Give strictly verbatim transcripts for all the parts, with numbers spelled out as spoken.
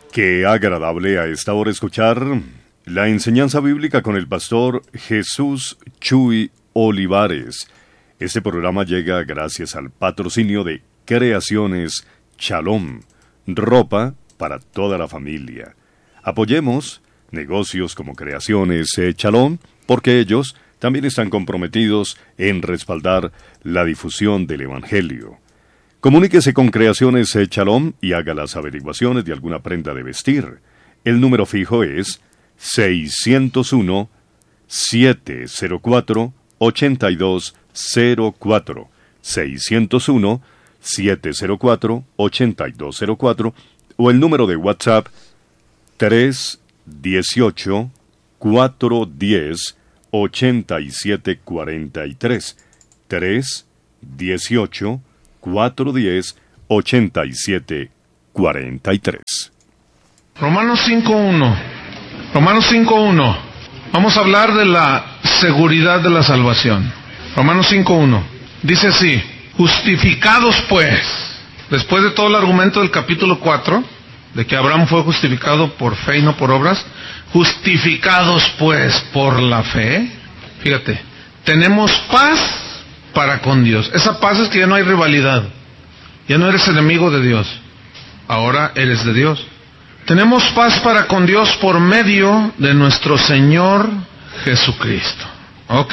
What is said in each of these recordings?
Qué agradable a esta hora escuchar la enseñanza bíblica con el pastor Jesús Chuy Olivares. Este programa llega gracias al patrocinio de Creaciones Shalom, ropa para toda la familia. Apoyemos negocios como Creaciones Shalom, porque ellos también están comprometidos en respaldar la difusión del Evangelio. Comuníquese con Creaciones Shalom y haga las averiguaciones de alguna prenda de vestir. El número fijo es seiscientos uno, siete cero cuatro, ochenta y dos cero cuatro. seiscientos uno, siete cero cuatro, ochenta y dos cero cuatro o el número de WhatsApp tres dieciocho, cuatrocientos diez, ochenta y siete cuarenta y tres. tres dieciocho, cuatrocientos diez, ochenta y siete cuarenta y tres. Romanos cinco uno. Romanos cinco uno. Vamos a hablar de la seguridad de la salvación. Romanos cinco uno. Dice así: justificados pues, después de todo el argumento del capítulo cuatro, de que Abraham fue justificado por fe y no por obras, justificados pues por la fe, fíjate, tenemos paz para con Dios. Esa paz es que ya no hay rivalidad, ya no eres enemigo de Dios, ahora eres de Dios. Tenemos paz para con Dios por medio de nuestro Señor Jesucristo. Ok.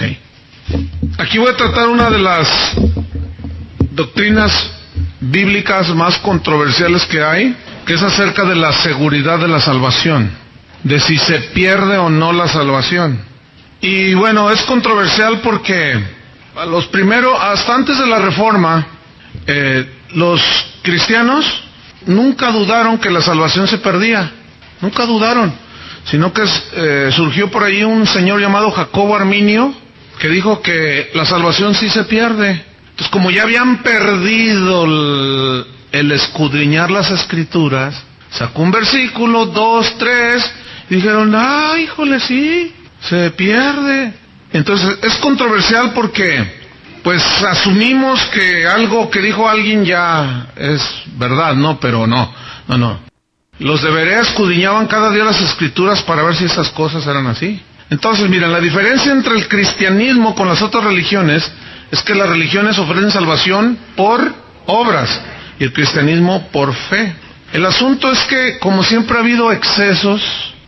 Aquí voy a tratar una de las doctrinas bíblicas más controversiales que hay, que es acerca de la seguridad de la salvación, de si se pierde o no la salvación. Y bueno, es controversial porque a los primeros, hasta antes de la Reforma, eh, los cristianos nunca dudaron que la salvación se perdía, nunca dudaron, sino que eh, surgió por ahí un señor llamado Jacobo Arminio, que dijo que la salvación sí se pierde. Entonces, como ya habían perdido el, el escudriñar las Escrituras, sacó un versículo, dos, tres, y dijeron, ah, híjole, sí, se pierde. Entonces, es controversial porque, pues, asumimos que algo que dijo alguien ya es verdad, ¿no? Pero no, no, no. Los de Berea escudriñaban cada día las Escrituras para ver si esas cosas eran así. Entonces, miren, la diferencia entre el cristianismo con las otras religiones es que las religiones ofrecen salvación por obras y el cristianismo por fe. El asunto es que, como siempre ha habido excesos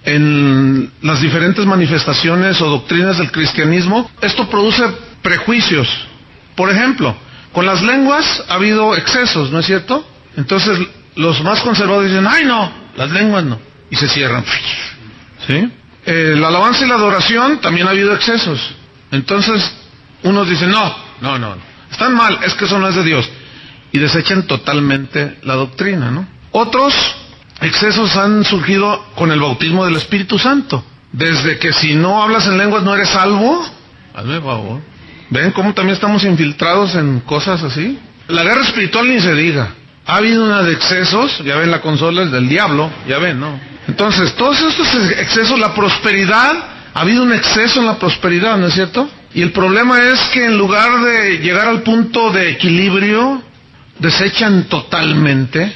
en las diferentes manifestaciones o doctrinas del cristianismo, esto produce prejuicios. Por ejemplo, con las lenguas ha habido excesos, ¿no es cierto? Entonces, los más conservadores dicen, ¡ay no! Las lenguas no. Y se cierran. ¿Sí? Eh, la alabanza y la adoración también ha habido excesos. Entonces, unos dicen, no, no, no, están mal, es que eso no es de Dios. Y desechan totalmente la doctrina, ¿no? Otros excesos han surgido con el bautismo del Espíritu Santo. Desde que si no hablas en lenguas no eres salvo. Hazme favor. ¿Ven cómo también estamos infiltrados en cosas así? La guerra espiritual ni se diga. Ha habido una de excesos, ya ven, la consola es del diablo, ya ven, ¿no? Entonces, todos estos excesos, la prosperidad, ha habido un exceso en la prosperidad, ¿no es cierto? Y el problema es que en lugar de llegar al punto de equilibrio, desechan totalmente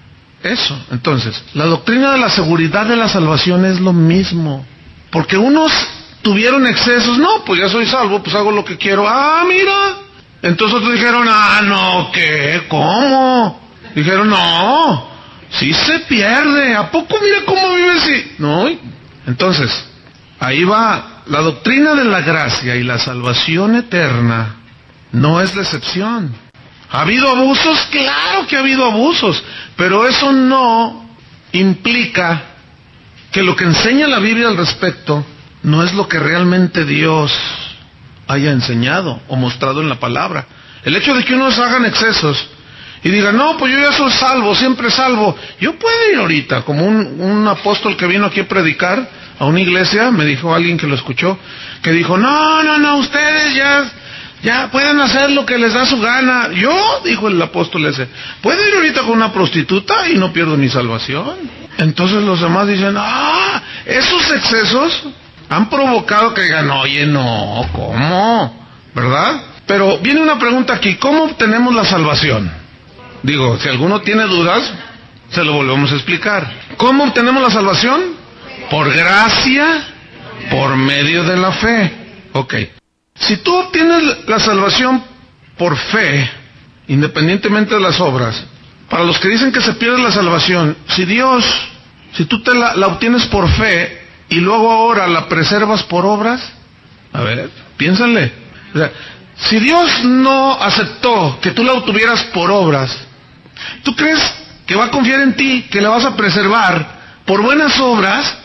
eso. Entonces, la doctrina de la seguridad de la salvación es lo mismo. Porque unos tuvieron excesos, no, pues ya soy salvo, pues hago lo que quiero. Ah, mira. Entonces otros dijeron, ah, no, ¿qué? ¿Cómo? Dijeron, no, sí se pierde. ¿A poco mira cómo vive así? No. Entonces, ahí va. La doctrina de la gracia y la salvación eterna no es la excepción. ¿Ha habido abusos? Claro que ha habido abusos, pero eso no implica que lo que enseña la Biblia al respecto no es lo que realmente Dios haya enseñado o mostrado en la palabra. El hecho de que unos hagan excesos y digan, no, pues yo ya soy salvo, siempre salvo. Yo puedo ir ahorita, como un, un apóstol que vino aquí a predicar a una iglesia, me dijo alguien que lo escuchó, que dijo, no, no, no, ustedes ya, ya pueden hacer lo que les da su gana. Yo, dijo el apóstol ese, puedo ir ahorita con una prostituta y no pierdo mi salvación. Entonces los demás dicen, ah, esos excesos han provocado que digan, oye, no, ¿cómo? ¿Verdad? Pero viene una pregunta aquí, ¿cómo obtenemos la salvación? Digo, si alguno tiene dudas, Se lo volvemos a explicar. ¿Cómo obtenemos la salvación? Por gracia, por medio de la fe. Ok. Si tú obtienes la salvación por fe, independientemente de las obras, para los que dicen que se pierde la salvación, si Dios, si tú te la, la obtienes por fe y luego ahora la preservas por obras, a ver, piénsale. O sea, si Dios no aceptó que tú la obtuvieras por obras, ¿tú crees que va a confiar en ti, que la vas a preservar por buenas obras?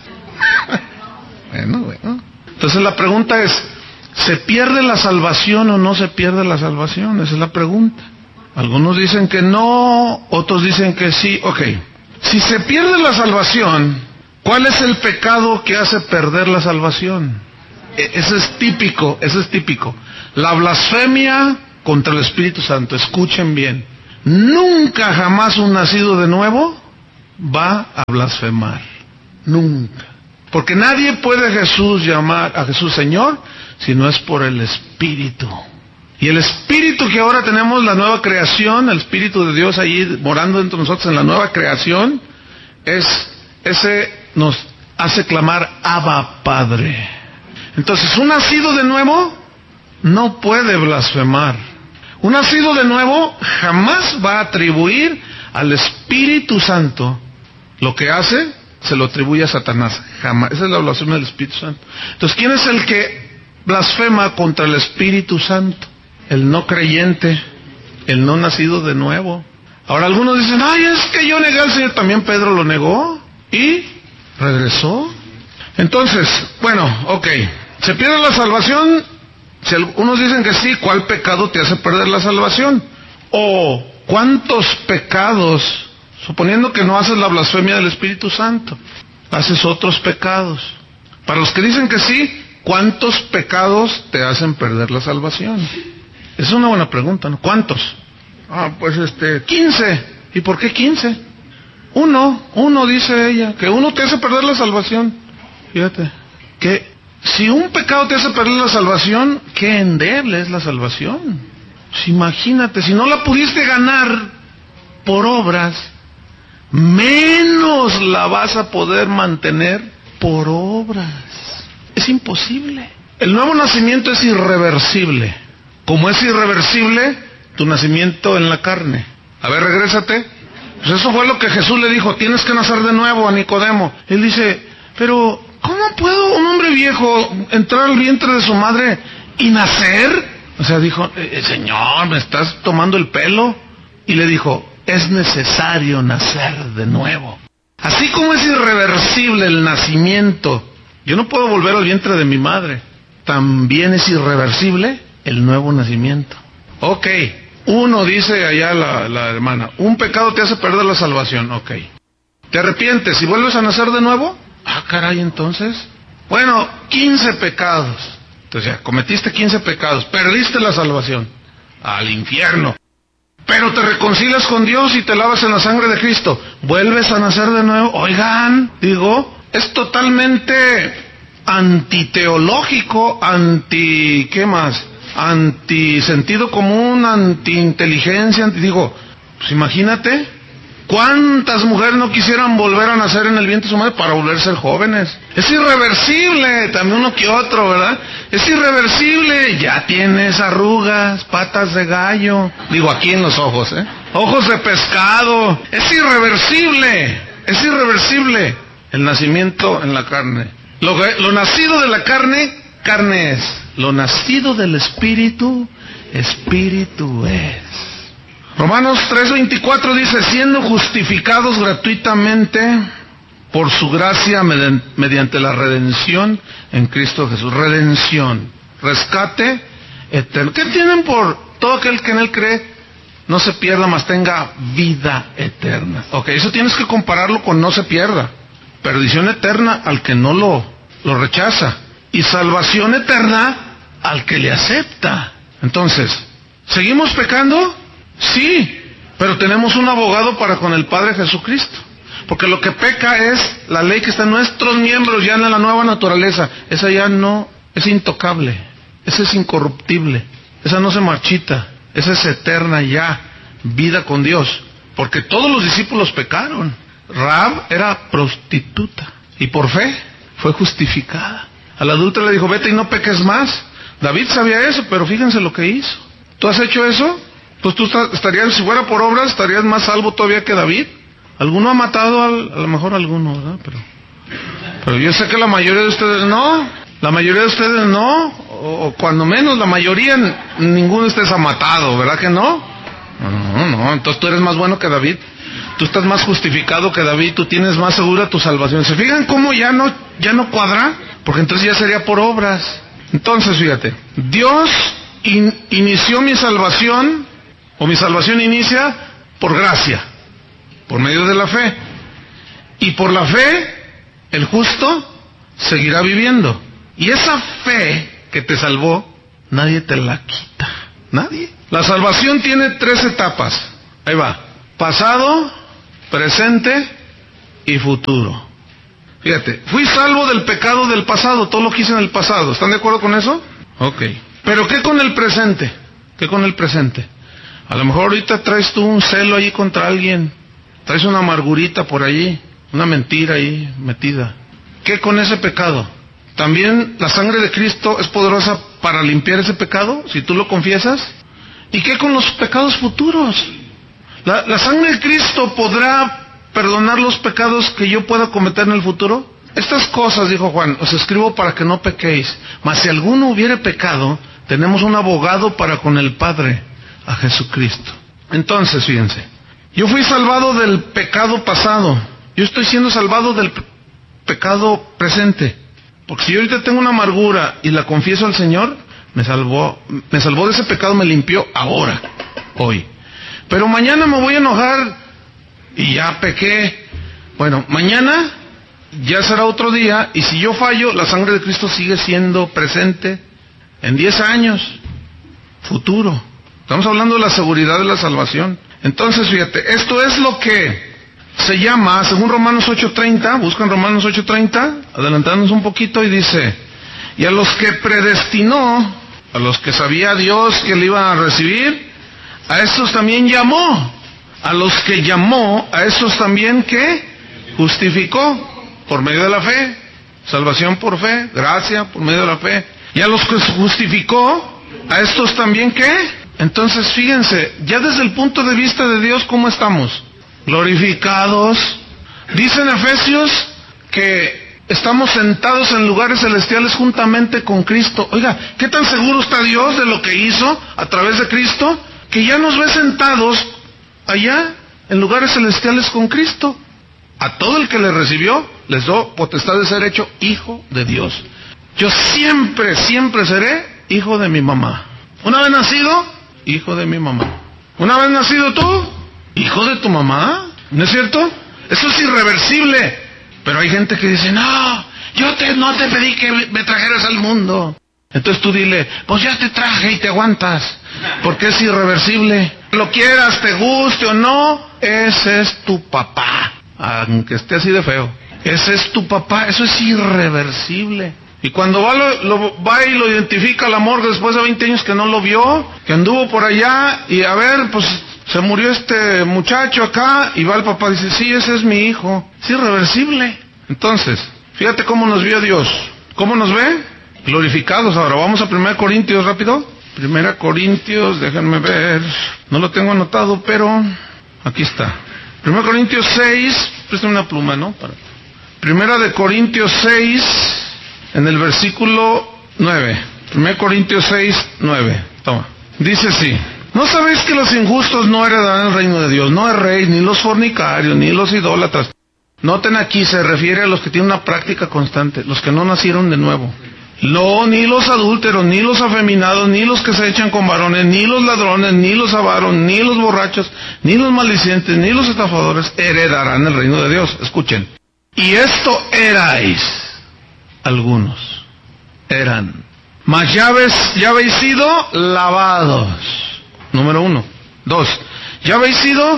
Bueno, bueno. Entonces la pregunta es, ¿se pierde la salvación o no se pierde la salvación? Esa es la pregunta. Algunos dicen que no, otros dicen que sí. Ok, si se pierde la salvación, ¿cuál es el pecado que hace perder la salvación? E- ese es típico, ese es típico. La blasfemia contra el Espíritu Santo. Escuchen bien. Nunca jamás un nacido de nuevo va a blasfemar. Nunca. Porque nadie puede a Jesús llamar a Jesús Señor si no es por el Espíritu. Y el Espíritu que ahora tenemos, la nueva creación, el Espíritu de Dios ahí morando dentro de nosotros en la nueva creación, es ese nos hace clamar Abba Padre. Entonces, un nacido de nuevo no puede blasfemar. Un nacido de nuevo jamás va a atribuir al Espíritu Santo lo que hace, se lo atribuye a Satanás. Jamás. Esa es la blasfemia del Espíritu Santo. Entonces, ¿quién es el que blasfema contra el Espíritu Santo? El no creyente, el no nacido de nuevo. Ahora algunos dicen, ay, es que yo negué al Señor. También Pedro lo negó y regresó. Entonces, bueno, ok, ¿se pierde la salvación? Si algunos dicen que sí, ¿cuál pecado te hace perder la salvación? O ¿cuántos pecados, suponiendo que no haces la blasfemia del Espíritu Santo, haces otros pecados? Para los que dicen que sí, ¿cuántos pecados te hacen perder la salvación? Es una buena pregunta, ¿no? ¿Cuántos? Ah, pues este, quince. ¿Y por qué quince? Uno, uno dice ella, que uno te hace perder la salvación. Fíjate, que si un pecado te hace perder la salvación, qué endeble es la salvación. Pues imagínate, si no la pudiste ganar por obras, menos la vas a poder mantener por obras. Es imposible. El nuevo nacimiento es irreversible. Como es irreversible tu nacimiento en la carne. A ver, regrésate. Pues eso fue lo que Jesús le dijo, tienes que nacer de nuevo a Nicodemo. Él dice, pero ¿cómo puedo un hombre viejo entrar al vientre de su madre y nacer? O sea, dijo, eh, Señor, ¿me estás tomando el pelo? Y le dijo, es necesario nacer de nuevo. Así como es irreversible el nacimiento, yo no puedo volver al vientre de mi madre, también es irreversible el nuevo nacimiento. Ok, uno dice allá la, la hermana, un pecado te hace perder la salvación. Ok, ¿te arrepientes y vuelves a nacer de nuevo? Ah, caray, entonces. Bueno, quince pecados. Entonces ya, cometiste quince pecados, perdiste la salvación. Al infierno. Pero te reconcilias con Dios y te lavas en la sangre de Cristo. ¿Vuelves a nacer de nuevo? Oigan, digo, es totalmente antiteológico, anti... ¿qué más? Anti sentido común, anti inteligencia, anti... Digo, pues imagínate, ¿cuántas mujeres no quisieran volver a nacer en el vientre de su madre para volver a ser jóvenes? Es irreversible, también uno que otro, ¿verdad? Es irreversible, ya tienes arrugas, patas de gallo, digo aquí en los ojos, ¿eh? Ojos de pescado, es irreversible, es irreversible el nacimiento en la carne. Lo, lo nacido de la carne, carne es. Lo nacido del Espíritu, Espíritu es. Romanos tres veinticuatro dice, siendo justificados gratuitamente por su gracia mediante la redención en Cristo Jesús. Redención, rescate eterno. ¿Qué tienen por todo aquel que en Él cree? No se pierda, mas tenga vida eterna. Ok, eso tienes que compararlo con no se pierda. Perdición eterna al que no lo, lo rechaza. Y salvación eterna al que le acepta. Entonces, ¿seguimos pecando? Sí, pero tenemos un abogado para con el Padre Jesucristo. Porque lo que peca es la ley que está en nuestros miembros, ya en la nueva naturaleza. Esa ya no, es intocable, esa es incorruptible, esa no se marchita, esa es eterna ya, vida con Dios. Porque todos los discípulos pecaron. Rahab era prostituta y por fe fue justificada. Al adúltero le dijo, vete y no peques más. David sabía eso, pero fíjense lo que hizo. ¿Tú has hecho eso? Pues tú estarías, si fuera por obras, estarías más salvo todavía que David. Alguno ha matado, al, a lo mejor alguno, ¿verdad? Pero, pero yo sé que la mayoría de ustedes no. La mayoría de ustedes no. O, o cuando menos, la mayoría, ninguno de ustedes ha matado, ¿verdad que no? No, no, entonces tú eres más bueno que David. Tú estás más justificado que David. Tú tienes más segura tu salvación. ¿Se fijan cómo ya no, ya no cuadra? Porque entonces ya sería por obras. Entonces, fíjate, Dios in, inició mi salvación, o mi salvación inicia por gracia, por medio de la fe. Y por la fe, el justo seguirá viviendo. Y esa fe que te salvó, nadie te la quita. Nadie. La salvación tiene tres etapas. Ahí va. Pasado, presente y futuro. Fíjate, fui salvo del pecado del pasado, todo lo que hice en el pasado. ¿Están de acuerdo con eso? Ok. Pero ¿qué con el presente? ¿Qué con el presente? A lo mejor ahorita traes tú un celo ahí contra alguien. Traes una amargurita por allí, una mentira ahí metida. ¿Qué con ese pecado? También la sangre de Cristo es poderosa para limpiar ese pecado, si tú lo confiesas. ¿Y qué con los pecados futuros? La, la sangre de Cristo podrá perdonar los pecados que yo pueda cometer en el futuro. Estas cosas, dijo Juan, os escribo para que no pequéis. Mas si alguno hubiere pecado, tenemos un abogado para con el Padre, a Jesucristo. Entonces, fíjense, yo fui salvado del pecado pasado. Yo estoy siendo salvado del pe- pecado presente. Porque si yo ahorita tengo una amargura y la confieso al Señor, me salvó, me salvó de ese pecado, me limpió ahora, hoy. Pero mañana me voy a enojar y ya pequé. Bueno, mañana ya será otro día, y si yo fallo, la sangre de Cristo sigue siendo presente en diez años, futuro. Estamos hablando de la seguridad de la salvación. Entonces, fíjate, esto es lo que se llama, según Romanos ocho treinta, buscan Romanos ocho treinta, adelantándonos un poquito, y dice, y a los que predestinó, a los que sabía Dios que le iban a recibir, a estos también llamó. A los que llamó, a estos también, ¿qué? Justificó, por medio de la fe. Salvación por fe, gracia por medio de la fe. Y a los que justificó, a estos también, ¿qué? Entonces, fíjense, ya desde el punto de vista de Dios, ¿cómo estamos? Glorificados. Dice en Efesios que estamos sentados en lugares celestiales juntamente con Cristo. Oiga, ¿qué tan seguro está Dios de lo que hizo a través de Cristo? Que ya nos ve sentados allá en lugares celestiales con Cristo. A todo el que le recibió, les dio potestad de ser hecho hijo de Dios. Yo siempre, siempre seré hijo de mi mamá. Una vez nacido, hijo de mi mamá. Una vez nacido tú, hijo de tu mamá. ¿No es cierto? Eso es irreversible. Pero hay gente que dice, no, yo te, no te pedí que me trajeras al mundo. Entonces tú dile, pues ya te traje y te aguantas, porque es irreversible. Lo quieras, te guste o no, ese es tu papá, aunque esté así de feo. Ese es tu papá, eso es irreversible. Y cuando va, lo, lo, va y lo identifica a la morgue después de veinte años que no lo vio, que anduvo por allá, y a ver, pues se murió este muchacho acá, y va el papá y dice, sí, ese es mi hijo. Es irreversible. Entonces, fíjate cómo nos vio Dios. ¿Cómo nos ve? Glorificados. Ahora vamos a primera Corintios rápido. Primera Corintios, déjenme ver, no lo tengo anotado, pero aquí está. Primera Corintios seis, préstame una pluma, ¿no? Para... Primera de Corintios seis, en el versículo nueve. Primera Corintios seis, nueve. Toma. Dice así: ¿no sabéis que los injustos no heredarán el reino de Dios? No erréis, ni los fornicarios, ni los idólatras. Noten aquí, se refiere a los que tienen una práctica constante, los que no nacieron de nuevo. No, ni los adúlteros, ni los afeminados, ni los que se echan con varones, ni los ladrones, ni los avaros, ni los borrachos, ni los maldicientes, ni los estafadores heredarán el reino de Dios. Escuchen. Y esto erais algunos. Eran. Mas ya habéis, ya habéis sido lavados. Número uno. Dos. Ya habéis sido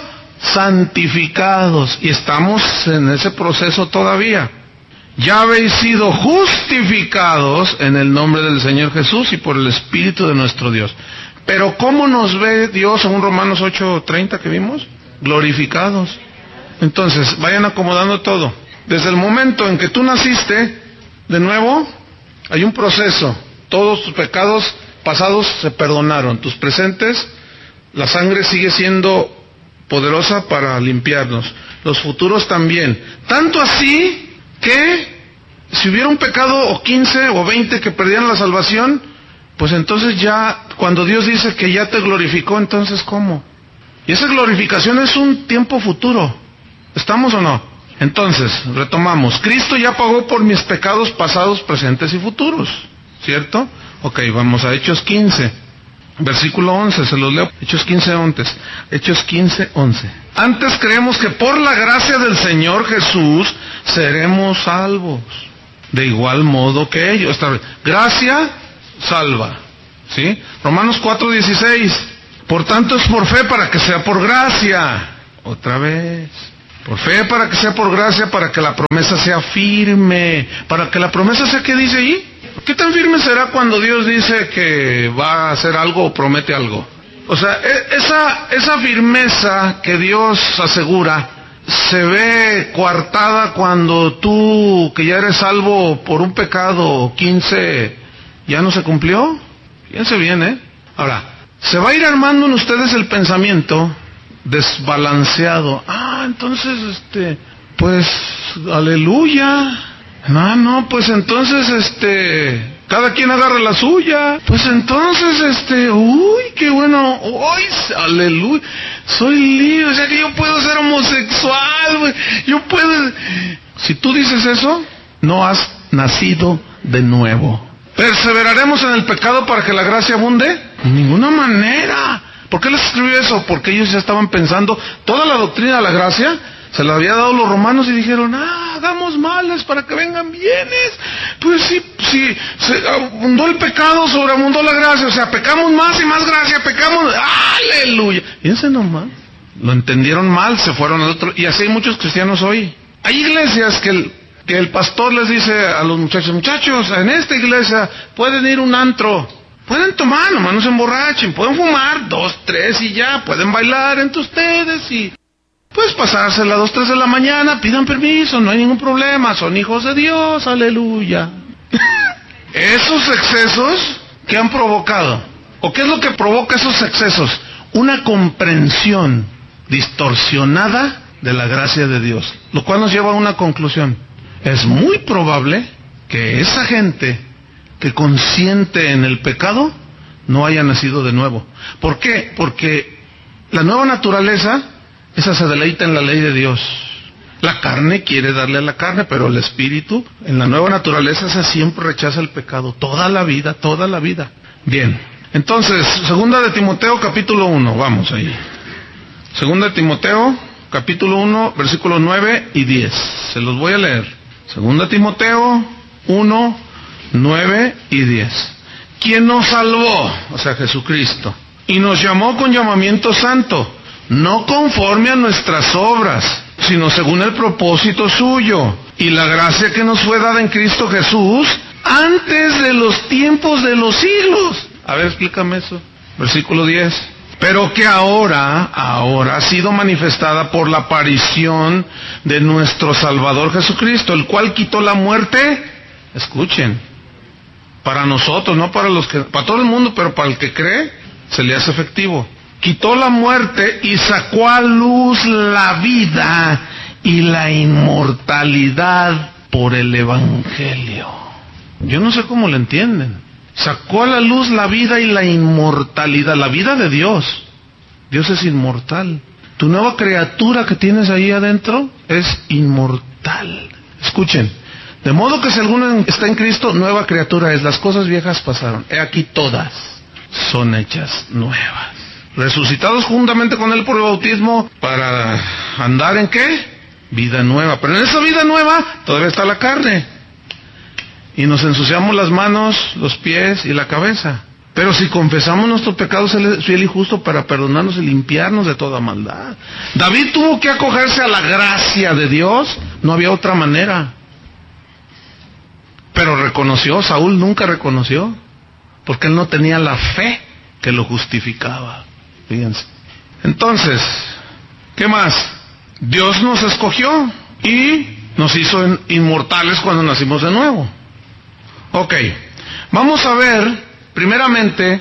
santificados. Y estamos en ese proceso todavía. Ya habéis sido justificados en el nombre del Señor Jesús y por el Espíritu de nuestro Dios. Pero ¿cómo nos ve Dios según Romanos ocho treinta que vimos? glorificados. Entonces, vayan acomodando todo. Desde el momento en que tú naciste, de nuevo, hay un proceso. Todos tus pecados pasados se perdonaron. Tus presentes, la sangre sigue siendo poderosa para limpiarnos. Los futuros también. Tanto así que si hubiera un pecado o quince o veinte que perdieran la salvación, pues entonces ya, cuando Dios dice que ya te glorificó, entonces ¿cómo? Y esa glorificación es un tiempo futuro. ¿Estamos o no? Entonces, retomamos. Cristo ya pagó por mis pecados pasados, presentes y futuros, ¿cierto? Ok, vamos a Hechos quince, versículo once, se los leo. Hechos quince, once. Hechos quince, once. Antes creemos que por la gracia del Señor Jesús seremos salvos, de igual modo que ellos. Esta vez, gracia salva, ¿sí? Romanos cuatro, dieciséis. Por tanto es por fe para que sea por gracia. Otra vez. Por fe para que sea por gracia, para que la promesa sea firme. Para que la promesa sea, ¿qué dice ahí? ¿Qué tan firme será cuando Dios dice que va a hacer algo o promete algo? O sea, esa, esa firmeza que Dios asegura se ve coartada cuando tú, que ya eres salvo por un pecado quince, ya no se cumplió. Fíjense bien, ¿eh? Ahora, se va a ir armando en ustedes el pensamiento desbalanceado. Ah, entonces, este, pues, aleluya. No, no, pues entonces, este, cada quien agarra la suya. Pues entonces, este, uy, qué bueno, uy, aleluya, soy libre, o sea que yo puedo ser homosexual, güey, yo puedo. Si tú dices eso, no has nacido de nuevo. ¿Perseveraremos en el pecado para que la gracia abunde? De ninguna manera. ¿Por qué les escribió eso? Porque ellos ya estaban pensando, toda la doctrina de la gracia se la había dado los romanos y dijeron, ah, hagamos males para que vengan bienes. Pues sí, sí, se abundó el pecado, sobreabundó la gracia, o sea, pecamos más y más gracia, pecamos, aleluya. Fíjense nomás, lo entendieron mal, se fueron al otro, y así hay muchos cristianos hoy. Hay iglesias que el, que el pastor les dice a los muchachos, muchachos, en esta iglesia pueden ir a un antro, pueden tomar, nomás no se emborrachen, pueden fumar, dos, tres y ya, pueden bailar entre ustedes y pues pasársela a dos, tres de la mañana, pidan permiso, no hay ningún problema, son hijos de Dios, aleluya. Esos excesos, ¿qué han provocado? ¿O qué es lo que provoca esos excesos? Una comprensión distorsionada de la gracia de Dios, lo cual nos lleva a una conclusión. Es muy probable que esa gente que consiente en el pecado no haya nacido de nuevo. ¿Por qué? Porque la nueva naturaleza, esa se deleita en la ley de Dios. La carne quiere darle a la carne, pero el espíritu, en la nueva naturaleza, esa siempre rechaza el pecado, toda la vida, toda la vida. Bien, entonces, segunda de Timoteo, capítulo uno, vamos ahí. Segunda de Timoteo, capítulo uno, versículos nueve y diez. Se los voy a leer. Segunda de Timoteo uno, nueve y diez. ¿Quién nos salvó? O sea, Jesucristo. Y nos llamó con llamamiento santo, no conforme a nuestras obras, sino según el propósito suyo, y la gracia que nos fue dada en Cristo Jesús, antes de los tiempos de los siglos. A ver, explícame eso. Versículo diez. Pero que ahora, ahora ha sido manifestada por la aparición de nuestro Salvador Jesucristo, el cual quitó la muerte, escuchen, para nosotros, no para los que, para todo el mundo, pero para el que cree, se le hace efectivo. Quitó la muerte y sacó a luz la vida y la inmortalidad por el Evangelio. Yo no sé cómo lo entienden. Sacó a la luz la vida y la inmortalidad, la vida de Dios. Dios es inmortal. Tu nueva criatura que tienes ahí adentro es inmortal. Escuchen, de modo que si alguno está en Cristo, nueva criatura es. Las cosas viejas pasaron, he aquí todas son hechas nuevas. Resucitados juntamente con Él por el bautismo, para andar en ¿qué? Vida nueva. Pero en esa vida nueva todavía está la carne, y nos ensuciamos las manos, los pies y la cabeza. Pero si confesamos nuestros pecados, Él es fiel y justo para perdonarnos y limpiarnos de toda maldad. David tuvo que acogerse a la gracia de Dios, no había otra manera. Pero reconoció, Saúl nunca reconoció, porque él no tenía la fe que lo justificaba. Fíjense. Entonces, ¿Qué más? Dios nos escogió y nos hizo inmortales cuando nacimos de nuevo. Ok, vamos a ver primeramente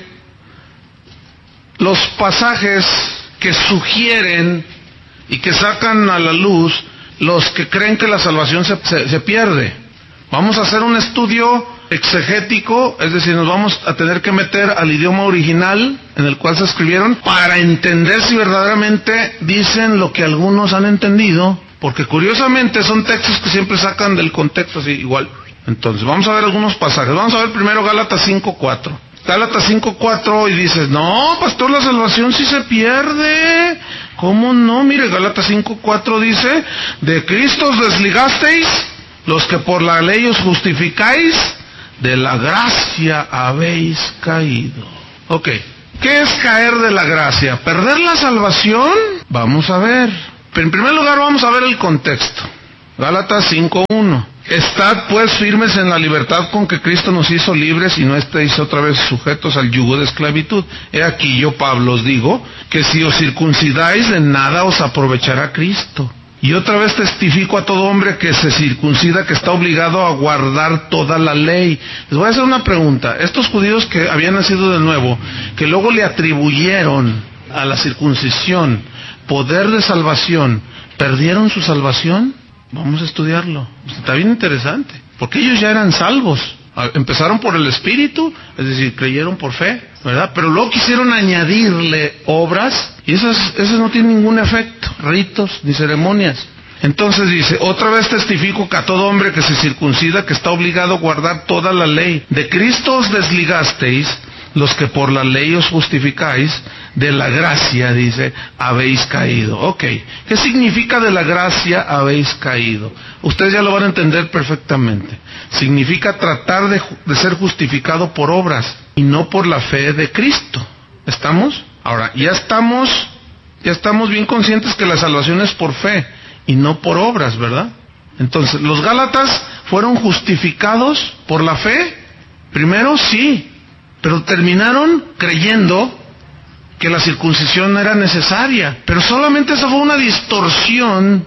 los pasajes que sugieren y que sacan a la luz los que creen que la salvación se, se, se pierde. Vamos a hacer un estudio exegético, es decir, nos vamos a tener que meter al idioma original en el cual se escribieron para entender si verdaderamente dicen lo que algunos han entendido, porque curiosamente son textos que siempre sacan del contexto así igual. Entonces vamos a ver algunos pasajes. Vamos a ver primero Gálatas cinco cuatro. Gálatas cinco cuatro y dices, no, pastor, la salvación sí se pierde. ¿Cómo no? Mire, Gálatas cinco cuatro dice, de Cristo os desligasteis, los que por la ley os justificáis, de la gracia habéis caído. Ok, ¿qué es caer de la gracia? ¿Perder la salvación? Vamos a ver. En primer lugar vamos a ver el contexto. Gálatas cinco uno. Estad pues firmes en la libertad con que Cristo nos hizo libres y no estéis otra vez sujetos al yugo de esclavitud. He aquí yo, Pablo, os digo que si os circuncidáis de nada os aprovechará Cristo. Y otra vez testifico a todo hombre que se circuncida que está obligado a guardar toda la ley. Les voy a hacer una pregunta. Estos judíos que habían nacido de nuevo, que luego le atribuyeron a la circuncisión poder de salvación, ¿perdieron su salvación? Vamos a estudiarlo. Está bien interesante. Porque ellos ya eran salvos. Empezaron por el Espíritu, es decir, creyeron por fe, ¿verdad? Pero luego quisieron añadirle obras, y esas, esas no tienen ningún efecto, ritos ni ceremonias. Entonces dice, otra vez testifico que a todo hombre que se circuncida, que está obligado a guardar toda la ley. De Cristo os desligasteis, los que por la ley os justificáis, de la gracia, dice, habéis caído. Ok, ¿qué significa de la gracia habéis caído? Ustedes ya lo van a entender perfectamente. Significa tratar de, de ser justificado por obras y no por la fe de Cristo. ¿Estamos? Ahora, ya estamos, ya estamos bien conscientes que la salvación es por fe y no por obras, ¿verdad? Entonces, ¿los Gálatas fueron justificados por la fe? Primero, sí. Pero terminaron creyendo que la circuncisión no era necesaria. Pero solamente esa fue una distorsión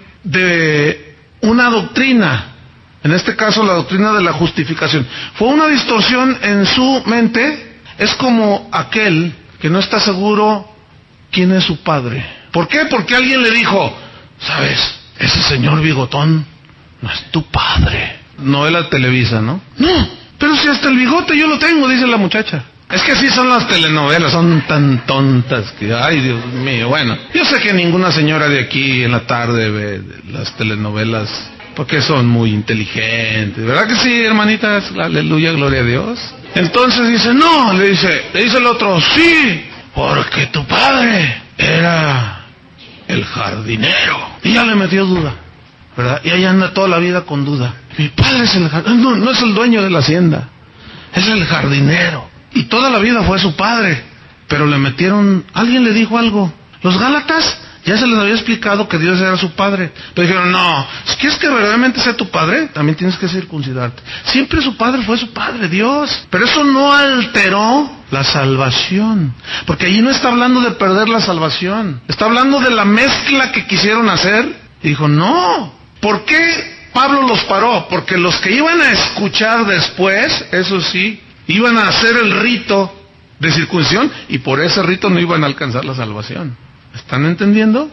de una doctrina. En este caso, la doctrina de la justificación. Fue una distorsión en su mente. Es como aquel que no está seguro quién es su padre. ¿Por qué? Porque alguien le dijo, ¿sabes? Ese señor bigotón no es tu padre. Novela Televisa, ¿no? No. Pero si hasta el bigote yo lo tengo, dice la muchacha. Es que así son las telenovelas, son tan tontas que, ay Dios mío, bueno. Yo sé que ninguna señora de aquí en la tarde ve las telenovelas, porque son muy inteligentes, ¿verdad que sí, hermanitas? Aleluya, gloria a Dios. Entonces dice, no, le dice, le dice el otro, sí, porque tu padre era el jardinero. Y ya le metió duda, ¿verdad? Y ahí anda toda la vida con duda. Mi padre es el jardinero, no, no es el dueño de la hacienda, es el jardinero. Y toda la vida fue su padre, pero le metieron, alguien le dijo algo. Los Gálatas ya se les había explicado que Dios era su padre, pero dijeron, no, si quieres que verdaderamente sea tu padre, también tienes que circuncidarte. Siempre su padre fue su padre, Dios, pero eso no alteró la salvación, porque allí no está hablando de perder la salvación, está hablando de la mezcla que quisieron hacer. Y dijo, no, ¿por qué Pablo los paró? Porque los que iban a escuchar después, eso sí, iban a hacer el rito de circuncisión y por ese rito no iban a alcanzar la salvación. ¿Están entendiendo?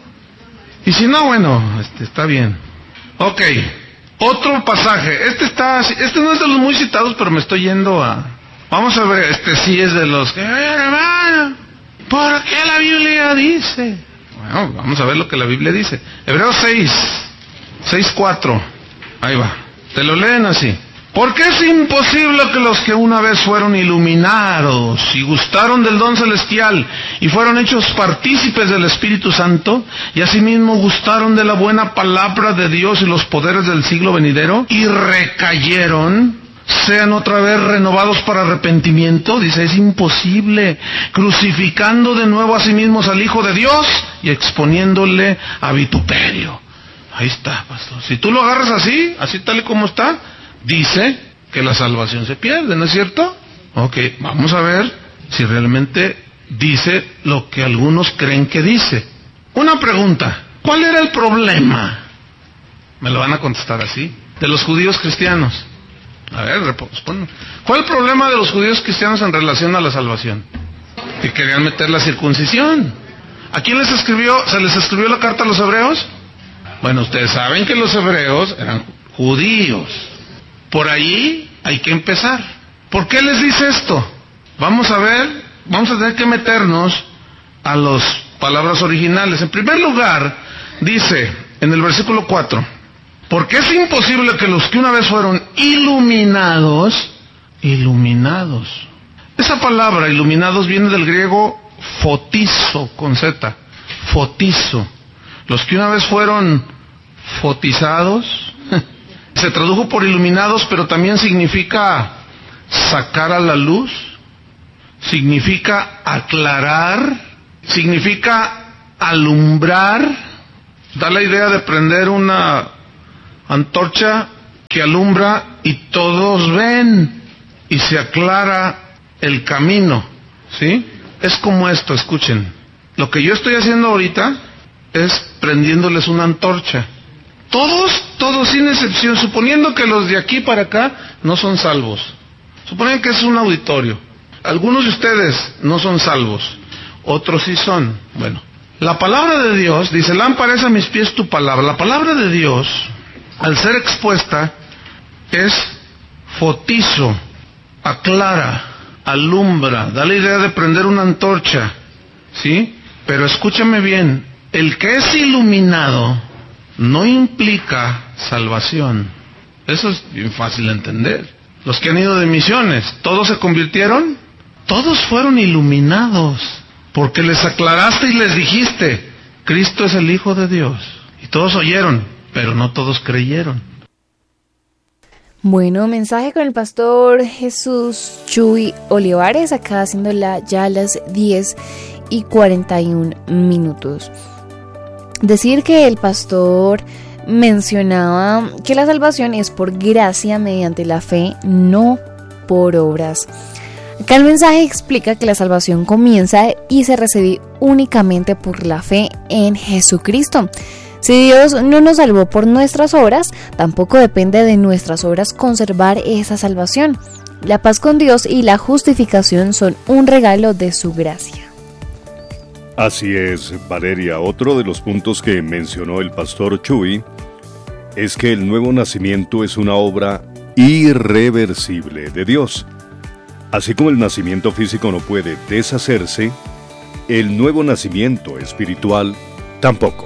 Y si no, bueno, este, está bien. Ok, otro pasaje. Este está, este no es de los muy citados, pero me estoy yendo a... Vamos a ver, este sí es de los que... hermano, ¿por qué la Biblia dice? Bueno, vamos a ver lo que la Biblia dice. Hebreos seis, seis cuatro. Ahí va. Te lo leen así. Porque es imposible que los que una vez fueron iluminados y gustaron del don celestial y fueron hechos partícipes del Espíritu Santo y asimismo gustaron de la buena palabra de Dios y los poderes del siglo venidero y recayeron, sean otra vez renovados para arrepentimiento. Dice, es imposible, crucificando de nuevo a sí mismos al Hijo de Dios y exponiéndole a vituperio. Ahí está, pastor. Si tú lo agarras así, así tal y como está, dice que la salvación se pierde, ¿no es cierto? Ok, vamos a ver si realmente dice lo que algunos creen que dice. Una pregunta, ¿Cuál era el problema? Me lo van a contestar así. De los judíos cristianos. A ver, respondan. ¿Cuál es el problema de los judíos cristianos en relación a la salvación? Que querían meter la circuncisión. ¿A quién les escribió? ¿Se les escribió la carta a los hebreos? Bueno, ustedes saben que los hebreos eran judíos. Por ahí hay que empezar. ¿Por qué les dice esto? Vamos a ver, vamos a tener que meternos a las palabras originales. En primer lugar, dice en el versículo cuatro, porque es imposible que los que una vez fueron iluminados, iluminados. Esa palabra, iluminados, viene del griego fotizo, con Z, fotizo. Los que una vez fueron fotizados, se tradujo por iluminados, pero también significa sacar a la luz, significa aclarar, significa alumbrar. Da la idea de prender una antorcha que alumbra y todos ven y se aclara el camino, ¿sí? Es como esto, escuchen. Lo que yo estoy haciendo ahorita es prendiéndoles una antorcha. Todos, todos sin excepción, suponiendo que los de aquí para acá no son salvos. Suponen que es un auditorio. Algunos de ustedes no son salvos, otros sí son. Bueno, la palabra de Dios, dice, lámpara es a mis pies tu palabra. La palabra de Dios, al ser expuesta, es fotizo, aclara, alumbra, da la idea de prender una antorcha, ¿sí? Pero escúchame bien, el que es iluminado no implica salvación. Eso es bien fácil de entender. Los que han ido de misiones, ¿todos se convirtieron? Todos fueron iluminados, porque les aclaraste y les dijiste, Cristo es el Hijo de Dios. Y todos oyeron, pero no todos creyeron. Bueno, mensaje con el pastor Jesús Chuy Olivares, acá haciendo la, ya las diez y cuarenta y un minutos. Decir que el pastor mencionaba que la salvación es por gracia mediante la fe, no por obras. Acá el mensaje explica que la salvación comienza y se recibe únicamente por la fe en Jesucristo. Si Dios no nos salvó por nuestras obras, tampoco depende de nuestras obras conservar esa salvación. La paz con Dios y la justificación son un regalo de su gracia. Así es, Valeria. Otro de los puntos que mencionó el pastor Chuy es que el nuevo nacimiento es una obra irreversible de Dios. Así como el nacimiento físico no puede deshacerse, el nuevo nacimiento espiritual tampoco.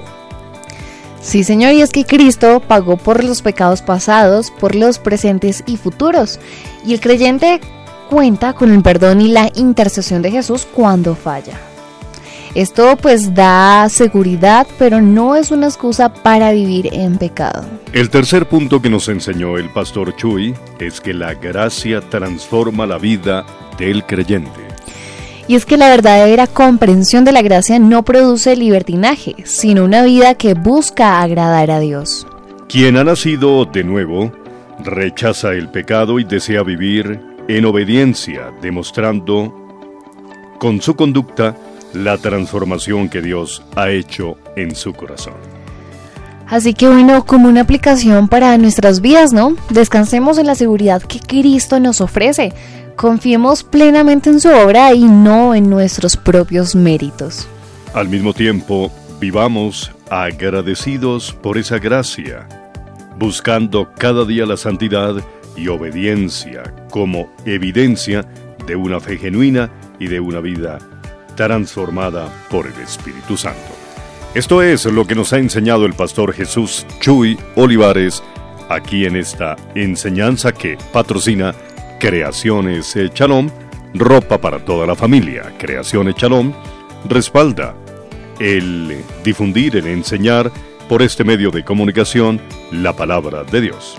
Sí, Señor, y es que Cristo pagó por los pecados pasados, por los presentes y futuros, y el creyente cuenta con el perdón y la intercesión de Jesús cuando falla. Esto pues da seguridad, pero no es una excusa para vivir en pecado. El tercer punto que nos enseñó el pastor Chuy es que la gracia transforma la vida del creyente. Y es que la verdadera comprensión de la gracia no produce libertinaje, sino una vida que busca agradar a Dios. Quien ha nacido de nuevo, rechaza el pecado y desea vivir en obediencia, demostrando con su conducta la transformación que Dios ha hecho en su corazón. Así que bueno, como una aplicación para nuestras vidas, ¿no? Descansemos en la seguridad que Cristo nos ofrece. Confiemos plenamente en su obra y no en nuestros propios méritos. Al mismo tiempo, vivamos agradecidos por esa gracia, buscando cada día la santidad y obediencia como evidencia de una fe genuina y de una vida transformada por el Espíritu Santo. Esto es lo que nos ha enseñado el pastor Jesús Chuy Olivares aquí en esta enseñanza que patrocina Creaciones Shalom, ropa para toda la familia. Creaciones Shalom respalda el difundir, el enseñar por este medio de comunicación la palabra de Dios.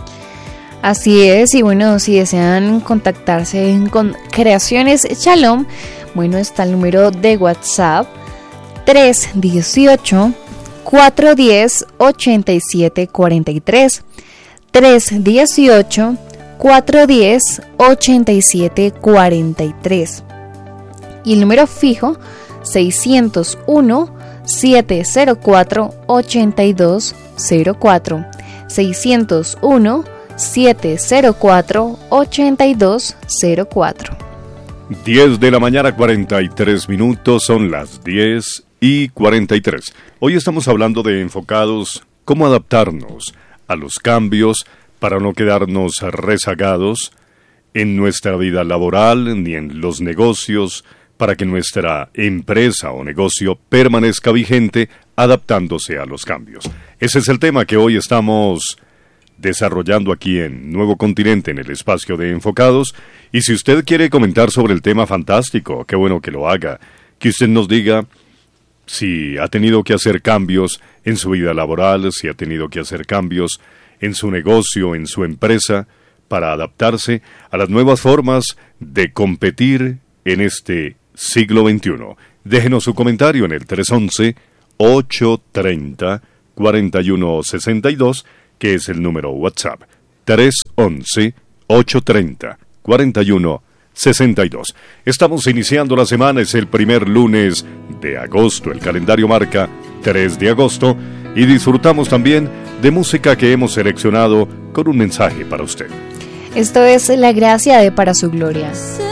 Así es, y bueno, si desean contactarse con Creaciones Shalom, bueno, está el número de WhatsApp tres uno ocho, cuatro uno cero, ocho siete cuatro tres, tres uno ocho, cuatro uno cero, ocho siete cuatro tres, y el número fijo seiscientos uno, siete cero cuatro, ocho dos cero cuatro. seiscientos uno, siete cero cuatro, ocho dos cero cuatro. diez de la mañana, cuarenta y tres minutos, son las diez y cuarenta y tres. Hoy estamos hablando de enfocados, cómo adaptarnos a los cambios para no quedarnos rezagados en nuestra vida laboral ni en los negocios, para que nuestra empresa o negocio permanezca vigente adaptándose a los cambios. Ese es el tema que hoy estamos desarrollando aquí en Nuevo Continente, en el espacio de Enfocados. Y si usted quiere comentar sobre el tema, fantástico, qué bueno que lo haga. Que usted nos diga si ha tenido que hacer cambios en su vida laboral, si ha tenido que hacer cambios en su negocio, en su empresa, para adaptarse a las nuevas formas de competir en este siglo veintiuno. Déjenos su comentario en el tres once, ocho treinta, cuarenta y uno sesenta y dos, que es el número WhatsApp. tres once, ocho treinta, cuarenta y uno sesenta y dos. Estamos iniciando la semana, es el primer lunes de agosto. El calendario marca tres de agosto y disfrutamos también de música que hemos seleccionado con un mensaje para usted. Esto es La Gracia de Para Su Gloria.